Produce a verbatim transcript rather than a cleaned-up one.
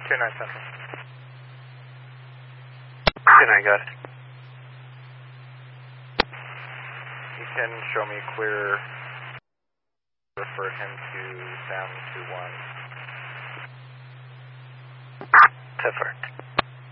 two nine Central. two nine, got it. You can show me clear, refer him to Sam two one. Teffer.